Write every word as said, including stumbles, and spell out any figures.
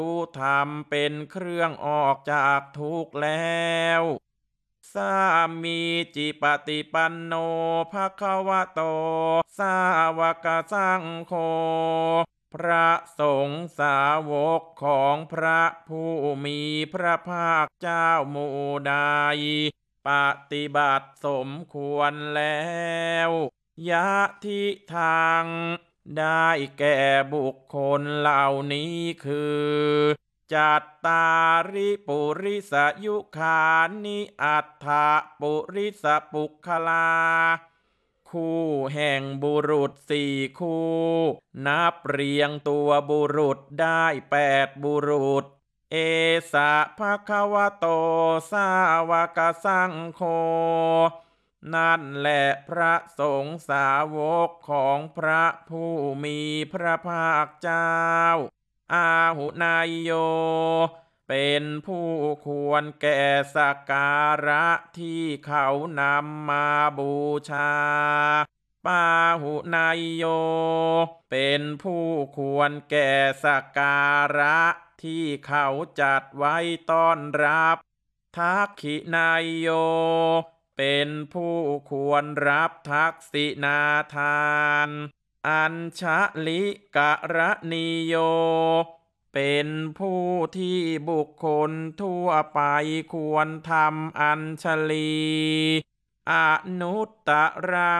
ธรรมเป็นเครื่องออกจากทุกข์แล้วสามีจิปฏิปันโนภควโตสาวกสังโฆพระสงฆ์สาวกของพระผู้มีพระภาคเจ้าหมู่ใดปฏิบัติสมควรแล้วยะทิทางได้แก่บุคคลเหล่านี้คือจัตตาริปุริสยุคานิอัฏฐปุริสปุคลาคู่แห่งบุรุษสี่คู่นับเรียงตัวบุรุษได้แปดบุรุษเอสะภะคะวะโตสาวกสังโฆนั่นแหละพระสงฆ์สาวกของพระผู้มีพระภาคเจ้าอาหุนายโยเป็นผู้ควรแก่สักการะที่เขานำมาบูชาปาหุนายโยเป็นผู้ควรแก่สักการะที่เขาจัดไว้ต้อนรับทักขินายโยเป็นผู้ควรรับทักษิณาทานอัญชลิกะระนิโยเป็นผู้ที่บุคคลทั่วไปควรทำอัญชลีอนุตตรัง